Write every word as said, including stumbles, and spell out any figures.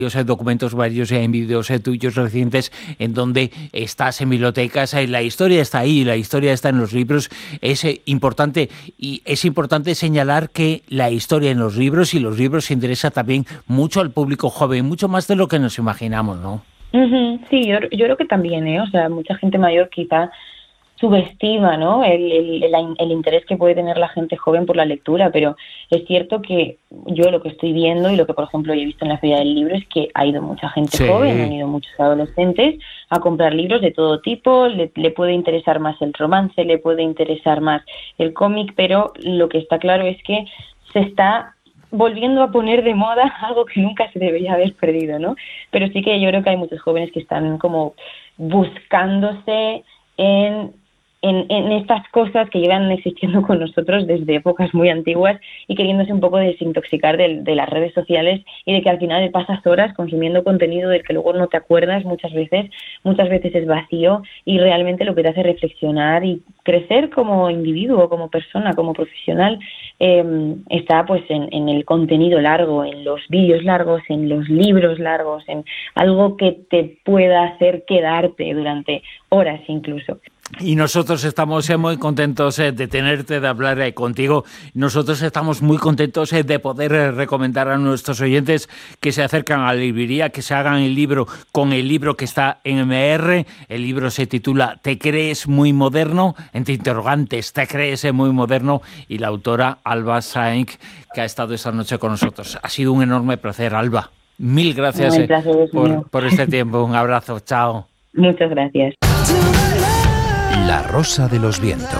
documentos varios en vídeos tuyos recientes en donde estás en bibliotecas, la historia está ahí, la historia está en los libros. Es importante y es importante señalar que la historia en los libros y los libros interesa también mucho al público joven, mucho más de lo que nos imaginamos, ¿no? Uh-huh. Sí, yo, yo creo que también, ¿eh? O sea, mucha gente mayor quizá subestima, ¿no? El, el, el, el interés que puede tener la gente joven por la lectura, pero es cierto que yo lo que estoy viendo y lo que, por ejemplo, he visto en la Feria del Libro es que ha ido mucha gente sí. joven, han ido muchos adolescentes a comprar libros de todo tipo, le, le puede interesar más el romance, le puede interesar más el cómic, pero lo que está claro es que se está volviendo a poner de moda algo que nunca se debería haber perdido, ¿no? Pero sí que yo creo que hay muchos jóvenes que están como buscándose en En, en estas cosas que llevan existiendo con nosotros desde épocas muy antiguas y queriéndose un poco desintoxicar de, de las redes sociales y de que al final pasas horas consumiendo contenido del que luego no te acuerdas muchas veces, muchas veces es vacío y realmente lo que te hace reflexionar y crecer como individuo, como persona, como profesional, eh, está pues en, en el contenido largo, en los vídeos largos, en los libros largos, en algo que te pueda hacer quedarte durante horas incluso. Y nosotros estamos eh, muy contentos eh, de tenerte, de hablar eh, contigo. Nosotros estamos muy contentos eh, de poder eh, recomendar a nuestros oyentes que se acercan a la librería, que se hagan el libro con el libro que está en M R. El libro se titula ¿Te crees muy moderno? Entre interrogantes, ¿te crees eh, muy moderno? Y la autora Alba Sáenz, que ha estado esta noche con nosotros. Ha sido un enorme placer, Alba. Mil gracias eh, por, por este tiempo. Un abrazo. Chao. Muchas gracias. La Rosa de los Vientos.